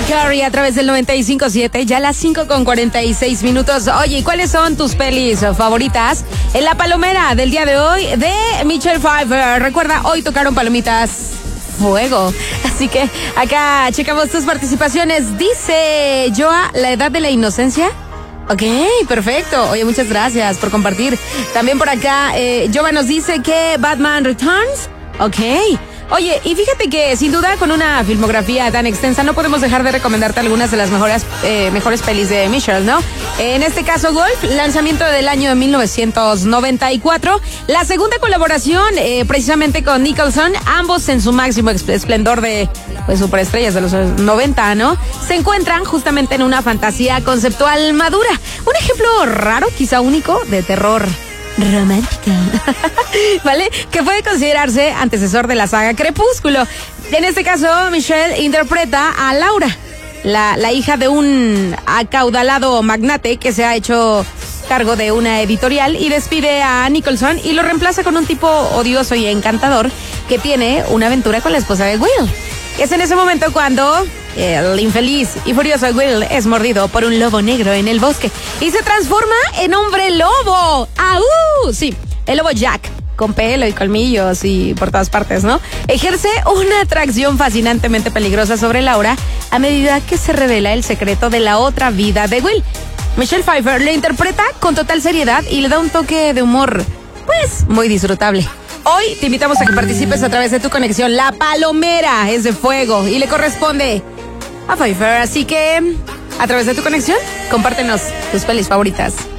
Carey a través del 95.7, ya las 5:46. Oye, ¿y cuáles son tus pelis favoritas? En la palomera del día de hoy de Michelle Pfeiffer. Recuerda, hoy tocaron palomitas fuego. Así que acá checamos tus participaciones. Dice Joa, ¿la edad de la inocencia? Ok, perfecto. Oye, muchas gracias por compartir. También por acá, Joa nos dice que Batman Returns. Ok. Oye, y fíjate que sin duda con una filmografía tan extensa no podemos dejar de recomendarte algunas de las mejores pelis de Michelle, ¿no? En este caso, Golf, lanzamiento del año de 1994. La segunda colaboración, precisamente con Nicholson, ambos en su máximo esplendor de superestrellas de los 90, ¿no? Se encuentran justamente en una fantasía conceptual madura. Un ejemplo raro, quizá único, de terror romántica, ¿vale? Que puede considerarse antecesor de la saga Crepúsculo. En este caso, Michelle interpreta a Laura, la hija de un acaudalado magnate que se ha hecho cargo de una editorial y despide a Nicholson y lo reemplaza con un tipo odioso y encantador que tiene una aventura con la esposa de Will. Es en ese momento cuando el infeliz y furioso Will es mordido por un lobo negro en el bosque y se transforma en hombre lobo. ¡Au! Sí, el lobo Jack, con pelo y colmillos y por todas partes, ¿no? Ejerce una atracción fascinantemente peligrosa sobre Laura a medida que se revela el secreto de la otra vida de Will. Michelle Pfeiffer le interpreta con total seriedad y le da un toque de humor, pues, muy disfrutable. Hoy te invitamos a que participes a través de tu conexión. La palomera es de fuego y le corresponde a Pfeiffer. Así que, a través de tu conexión, compártenos tus pelis favoritas.